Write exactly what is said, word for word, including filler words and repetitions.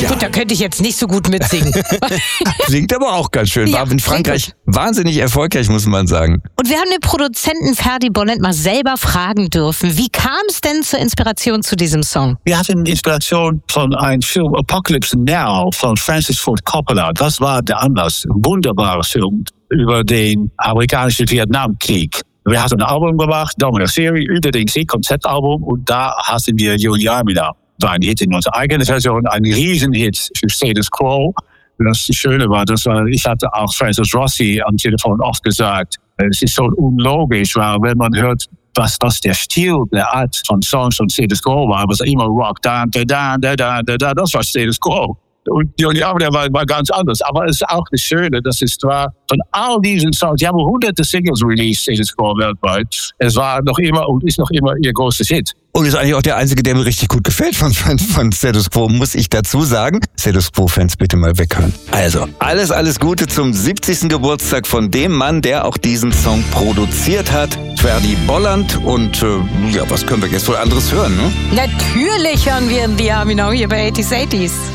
Ja. Gut, da könnte ich jetzt nicht so gut mitsingen. Klingt aber auch ganz schön. War Ja, in Frankreich wahnsinnig erfolgreich, muss man sagen. Und wir haben den Produzenten Ferdi Bolland mal selber fragen dürfen. Wie kam es denn zur Inspiration zu diesem Song? Wir hatten Inspiration von einem Film Apocalypse Now von Francis Ford Coppola. Das war der Anlass. Ein wunderbarer Film über den amerikanischen Vietnamkrieg. Wir hatten ein Album gemacht, dann eine Serie über den Krieg, Konzeptalbum, und da hatten wir Juliamina. War ein Hit in unserer eigenen Version, ein Riesenhit für Status Quo. Und das Schöne war, das war, ich hatte auch Francis Rossi am Telefon oft gesagt, es ist so unlogisch, weil wenn man hört, was, was der Stil, der Art von Songs von Status Quo war, was immer Rock, da, da, da, da, da, da, da, das war Status Quo. Und Juliamina war, war ganz anders. Aber es ist auch das Schöne, dass es war, von all diesen Songs, die haben hunderte Singles released, Status Quo weltweit. Es war noch immer und ist noch immer ihr großes Hit. Und ist eigentlich auch der einzige, der mir richtig gut gefällt von, von, von Status Quo, muss ich dazu sagen. Status Quo-Fans bitte mal weghören. Also, alles, alles Gute zum siebzigsten Geburtstag von dem Mann, der auch diesen Song produziert hat, Ferdi Bolland. Und äh, ja, was können wir jetzt wohl anderes hören, ne? Natürlich hören wir in The Army Now hier bei eighties eighties.